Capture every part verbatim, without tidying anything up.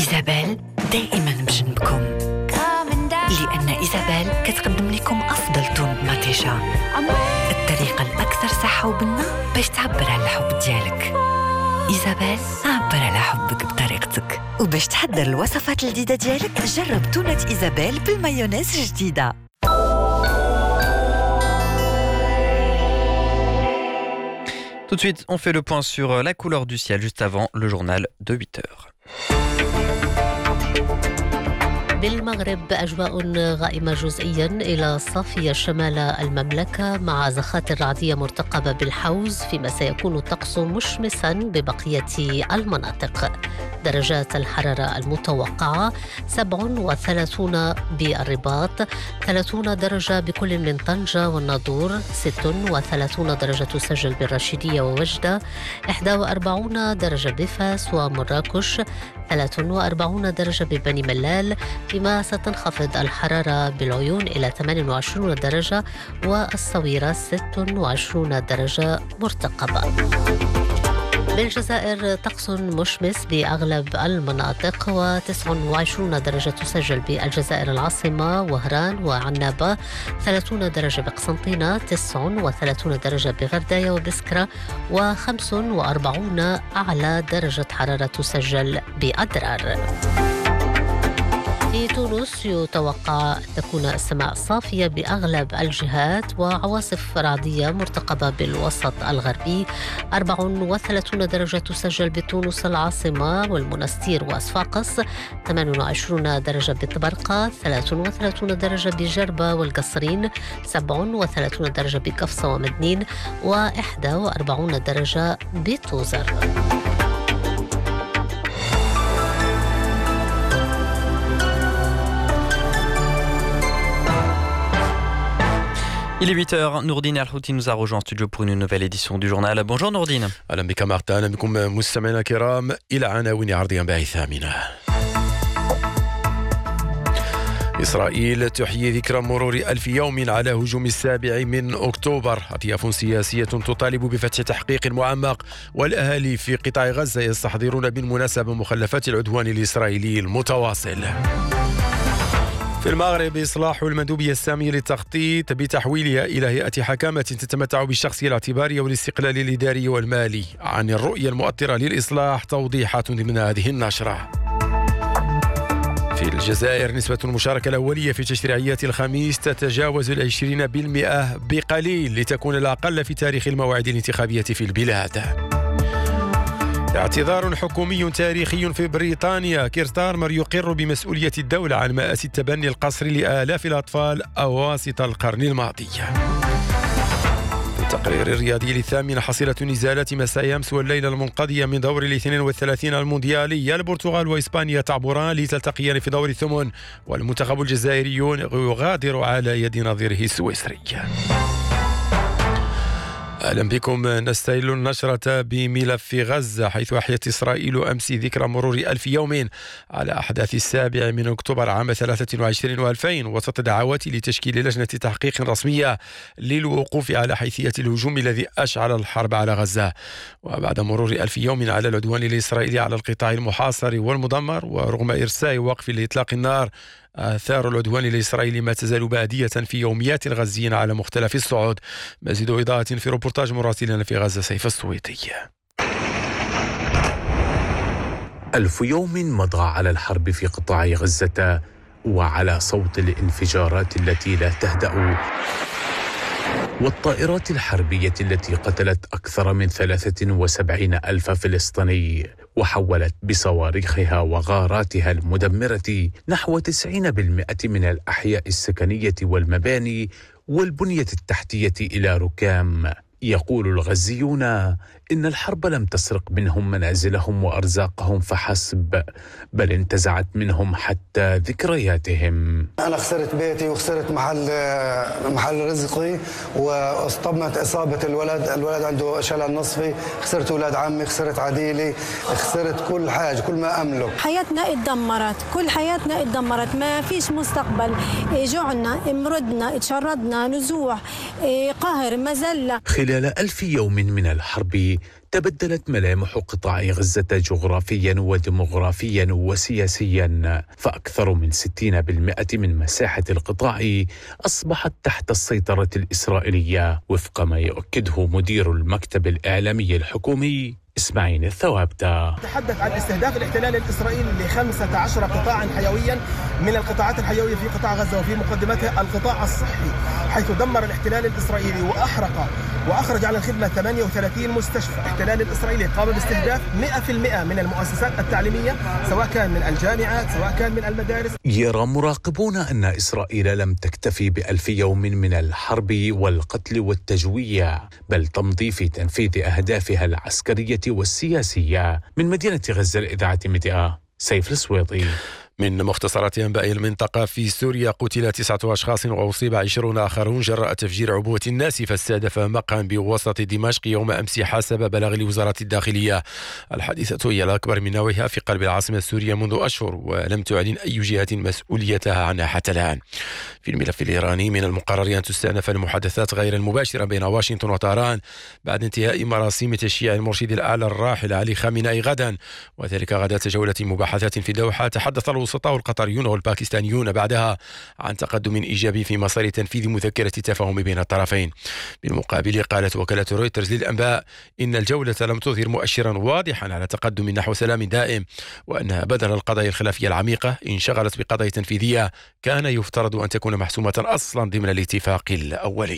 إيزابيل دائما بجنبكم، لأن إيزابيل كتقدم لكم أفضل تون ماتيشا، الطريقة الأكثر صحة وبنة باش تعبر على الحب ديالك. إيزابيل، عبر على حبك بطريقتك. وباش تحضر الوصفات الجديدة ديالك، جرب تونة إيزابيل بالمايونيز الجديدة. Tout de suite, on fait le point sur la couleur du ciel juste avant le journal de huit heures. بالمغرب أجواء غائمة جزئيا إلى صافية شمال المملكة مع زخات رعدية مرتقبة بالحوز، فيما سيكون الطقس مشمسا ببقية المناطق. درجات الحرارة المتوقعة سبع وثلاثون بالرباط، ثلاثون درجة بكل من طنجة والناظور، ست وثلاثون درجة تسجل بالرشيدية ووجدة، إحدى وأربعين درجة بفاس ومراكش، ثلاث وأربعين درجة ببني ملال، فيما ستنخفض الحرارة بالعيون إلى ثمانية وعشرين درجة والصويرة ست وعشرين درجة مرتقبة. بالجزائر طقس مشمس بأغلب المناطق، وتسع وعشرين درجة تسجل بالجزائر العاصمة وهران وعنابة، ثلاثين درجة بقسنطينة، تسع وثلاثين درجة بغرداية وبسكرة، وخمس وأربعين أعلى درجة حرارة تسجل بأدرار. في تونس يتوقع تكون السماء صافية بأغلب الجهات، وعواصف رعدية مرتقبة بالوسط الغربي، أربع وثلاثين درجة تسجل بتونس العاصمة والمنستير وصفاقس، ثمانية وعشرين درجة بطبرقة، ثلاث وثلاثين درجة بجربة والقصرين، سبع وثلاثين درجة بقفصة ومدنين، وإحدى وأربعين درجة بطوزر. Il est huit heures, Nourdine Al-Houti nous a rejoint en studio pour une nouvelle édition du journal. Bonjour Nourdine. أهلا بك مارتا، أهلا بكم مستمعينا الكرام إلى عناوين عرض أنباء الثامنة. إسرائيل تحيي ذكرى مرور ألف يوم على هجوم السابع من أكتوبر. أطياف سياسية تطالب بفتح تحقيق معمق، والأهالي في قطاع غزة يستحضرون بالمناسبة مخلفات العدوان الإسرائيلي المتواصل. في المغرب إصلاح المندوبية السامية للتخطيط بتحويلها إلى هيئة حكامة تتمتع بالشخصية الاعتبارية والاستقلال الإداري والمالي. عن الرؤية المؤطرة للإصلاح توضيحات ضمن هذه النشرة. في الجزائر نسبة المشاركة الأولية في تشريعيات الخميس تتجاوز العشرين بالمئة بقليل، لتكون الأقل في تاريخ المواعيد الانتخابية في البلاد. اعتذار حكومي تاريخي في بريطانيا، كير ستارمر يقر بمسؤولية الدولة عن مآسي التبني القسري لآلاف الأطفال أواسط القرن الماضي. في التقرير الرياضي للثامنة، حصيلة نزالات مساء أمس والليلة المنقضية من دور الاثنين والثلاثين المونديالي، البرتغال وإسبانيا تعبران لتلتقيان في دور الثمن، والمنتخب الجزائري يغادر على يد نظيره السويسري. أهلا بكم. نستهل النشرة بملف غزة، حيث أحيت إسرائيل أمس ذكرى مرور ألف يوم على أحداث السابع من أكتوبر عام ثلاثة وعشرين وألفين، وسط دعوات لتشكيل لجنة تحقيق رسمية للوقوف على حيثية الهجوم الذي أشعل الحرب على غزة. وبعد مرور ألف يوم على العدوان الإسرائيلي على القطاع المحاصر والمدمر، ورغم إرساء وقف لإطلاق النار، آثار العدوان الإسرائيلي ما تزال بادية في يوميات الغزيين على مختلف الصعود. مزيد إضاءة في روبورتاج مراسلنا في غزة سيف السويطي. ألف يوم مضى على الحرب في قطاع غزة، وعلى صوت الانفجارات التي لا تهدأ، والطائرات الحربية التي قتلت أكثر من ثلاثة وسبعين ألف فلسطيني، وحولت بصواريخها وغاراتها المدمرة نحو تسعين بالمئة من الأحياء السكنية والمباني والبنية التحتية إلى ركام. يقول الغزيون إن الحرب لم تسرق منهم منازلهم وأرزاقهم فحسب، بل انتزعت منهم حتى ذكرياتهم. أنا خسرت بيتي وخسرت محل محل رزقي، واصطدمت إصابة الولد الولد عنده شلل نصفي، خسرت أولاد عمي، خسرت عديلي، خسرت كل حاجة، كل ما أملك. حياتنا اتدمرت، كل حياتنا اتدمرت، ما فيش مستقبل، جوعنا، مرضنا، اتشردنا، نزوح، قهر، مذلة. خلال ألف يوم من الحرب تبدلت ملامح قطاع غزة جغرافيا وديموغرافيا وسياسيا، فأكثر من ستين بالمئة من مساحة القطاع أصبحت تحت السيطرة الإسرائيلية، وفق ما يؤكده مدير المكتب الإعلامي الحكومي إسماعيل الثوابتة. تحدث عن استهداف الاحتلال الإسرائيلي لخمسة عشر قطاعا حيويا من القطاعات الحيوية في قطاع غزة، وفي مقدمتها القطاع الصحي، حيث دمر الاحتلال الإسرائيلي وأحرق وأخرج على الخدمة ثمانية وثلاثين مستشفى. الاحتلال الإسرائيلي قام باستهداف مئة بالمئة من المؤسسات التعليمية، سواء كان من الجامعات سواء كان من المدارس. يرى مراقبون أن إسرائيل لم تكتفي بألف يوم من الحرب والقتل والتجويع، بل تمضي في تنفيذ أهدافها العسكرية والسياسية. من مدينة غزة الإذاعة ميديا، سيف السويطي. من مختصرات أنباء المنطقة، في سوريا قتل تسعة أشخاص وأصيب عشرون آخرون جراء تفجير عبوة ناسفة استهدف مقهى بوسط دمشق يوم أمس حسب بلاغ لوزارة الداخلية. الحادثة هي الأكبر من نوعها في قلب العاصمة السورية منذ أشهر، ولم تعلن أي جهة مسؤوليتها عنها حتى الآن. في الملف الإيراني، من المقرر أن تستأنف المحادثات غير المباشرة بين واشنطن وطهران بعد انتهاء مراسيم تشييع المرشد الأعلى الراحل علي خامنئي غدا، وذلك غداة جولة مباحثات في دوحة. تحدث الوسطاء القطريون والباكستانيون بعدها عن تقدم إيجابي في مسار تنفيذ مذكرة التفاهم بين الطرفين. بالمقابل، قالت وكالة رويترز للأنباء إن الجولة لم تظهر مؤشرا واضحا على تقدم نحو سلام دائم، وأنها بدل القضايا الخلافية العميقة انشغلت بقضايا تنفيذية كان يفترض أن تكون محسومة أصلا ضمن الاتفاق الأولي.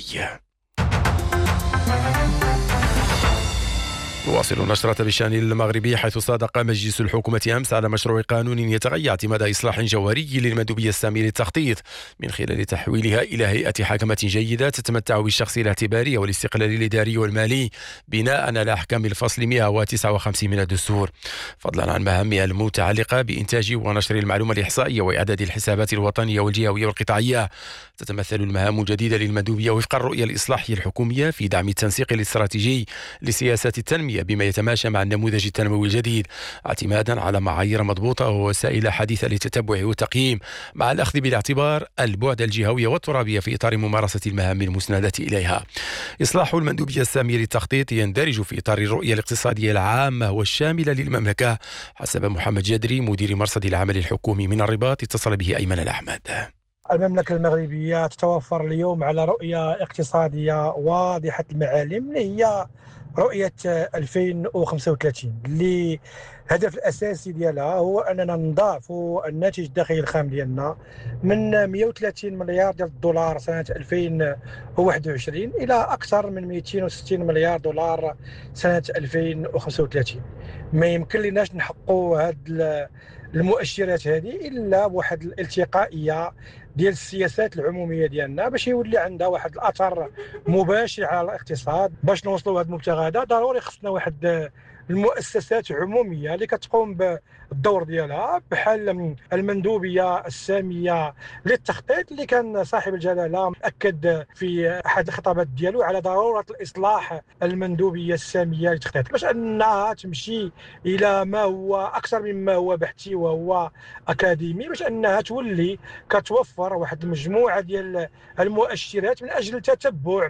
نواصل النشرة بالشأن المغربي، حيث صادق مجلس الحكومة أمس على مشروع قانون يتغير اعتماد إصلاح جوهري للمندوبية السامية للتخطيط من خلال تحويلها إلى هيئة حكمة جيدة تتمتع بالشخص الاعتباري والاستقلال الإداري والمالي بناء على أحكام الفصل مئة وتسعة وخمسين من الدستور، فضلا عن مهامها المتعلقة بإنتاج ونشر المعلومة الإحصائية وإعداد الحسابات الوطنية والجهوية والقطاعية. تتمثل المهام الجديدة للمندوبية وفق الرؤية الإصلاحية الحكومية في دعم التنسيق الاستراتيجي لسياسات التنمية بما يتماشى مع النموذج التنموي الجديد، اعتمادا على معايير مضبوطة ووسائل حديثة للتتبع والتقييم، مع الأخذ بالاعتبار البعد الجهوي والترابية في إطار ممارسة المهام المسندة إليها. إصلاح المندوبية السامية للتخطيط يندرج في إطار الرؤية الاقتصادية العامة والشاملة للمملكة حسب محمد جدري مدير مرصد العمل الحكومي من الرباط. اتصل به أيمن الأحمد. المملكة المغربية تتوفر اليوم على رؤية اقتصادية واضحة المعالم اللي هي رؤية ألفين وخمسة وثلاثين، اللي الهدف الأساسي ديالها هو أننا نضاعفوا الناتج الداخلي الخام ديالنا من مئة وثلاثين مليار ديال الدولار سنة ألفين وواحد وعشرين إلى أكثر من مئتين وستين مليار دولار سنة ألفين وخمسة وثلاثين. ما يمكن لناش نحققوا هاد المؤشرات هذه إلا بواحد الالتقائية ديال السياسات العموميه ديالنا باش يولي عندها واحد الاثر مباشر على الاقتصاد. باش نوصلوا لهذا المبتغى هذا ضروري خصنا واحد المؤسسات عموميه اللي كتقوم بالدور ديالها، بحال المندوبيه الساميه للتخطيط اللي كان صاحب الجلاله اكد في احد الخطابات ديالو على ضروره الاصلاح المندوبيه الساميه للتخطيط باش انها تمشي الى ما هو اكثر مما هو بحثي وهو اكاديمي، باش انها تولي كتوفر واحد المجموعه ديال المؤشرات من اجل تتبع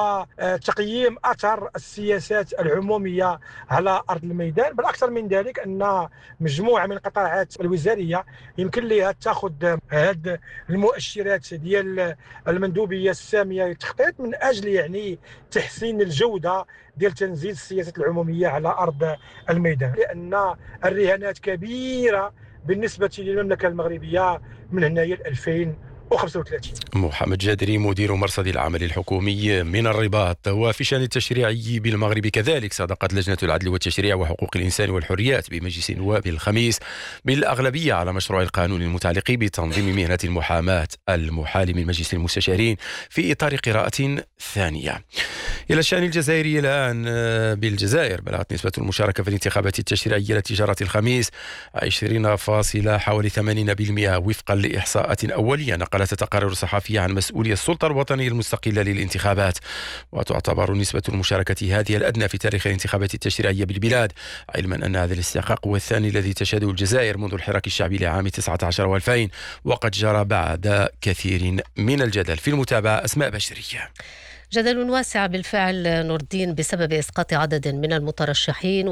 وتقييم اثر السياسات العموميه على ارض الميدان. بل اكثر من ذلك ان مجموعه من القطاعات الوزاريه يمكن لها تاخذ هذه المؤشرات ديال المندوبيه الساميه للتخطيط من اجل يعني تحسين الجوده ديال تنزيل السياسات العموميه على ارض الميدان، لان الرهانات كبيره بالنسبه للمملكه المغربيه من هنايا ألفين وخمسة وثلاثين. محمد جادري مدير مرصد العمل الحكومي من الرباط. وفي شأن التشريعي بالمغرب كذلك، صادقت لجنة العدل والتشريع وحقوق الإنسان والحريات بمجلس النواب الخميس بالأغلبية على مشروع القانون المتعلق بتنظيم مهنة المحاماة المحال من مجلس المستشارين في إطار قراءة ثانية. إلى الشأن الجزائري الآن، بالجزائر بلغت نسبة المشاركة في الانتخابات التشريعية التي جرت الخميس عشرين فاصلة حوالي ثمانين بالمئة وفقا لإحصاءات أولية نقلت تقارير صحفية عن مسؤولي السلطة الوطنية المستقلة للانتخابات. وتعتبر نسبة المشاركة هذه الأدنى في تاريخ الانتخابات التشريعية بالبلاد، علما أن هذا الاستحقاق هو الثاني الذي تشهده الجزائر منذ الحراك الشعبي لعام تسعة عشر وألفين، وقد جرى بعد كثير من الجدل. في المتابعة أسماء بشرية. جدل واسع بالفعل نور الدين بسبب إسقاط عدد من المترشحين